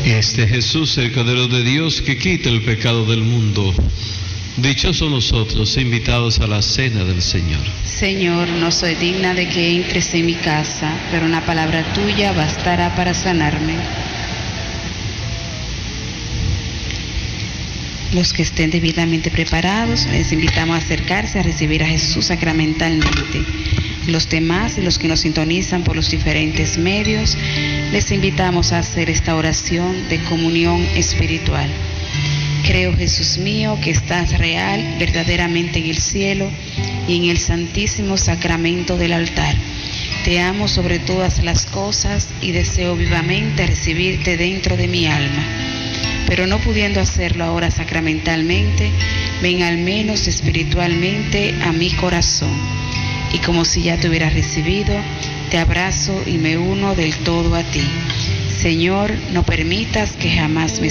Este Jesús, el Cordero de Dios, que quita el pecado del mundo. Dichosos nosotros, invitados a la cena del Señor. Señor, no soy digna de que entres en mi casa, pero una palabra tuya bastará para sanarme. Los que estén debidamente preparados, les invitamos a acercarse a recibir a Jesús sacramentalmente. Los demás y los que nos sintonizan por los diferentes medios, les invitamos a hacer esta oración de comunión espiritual. Creo, Jesús mío, que estás real, verdaderamente en el cielo y en el santísimo sacramento del altar. Te amo sobre todas las cosas y deseo vivamente recibirte dentro de mi alma. Pero no pudiendo hacerlo ahora sacramentalmente, ven al menos espiritualmente a mi corazón. Y como si ya te hubieras recibido, te abrazo y me uno del todo a ti. Señor, no permitas que jamás me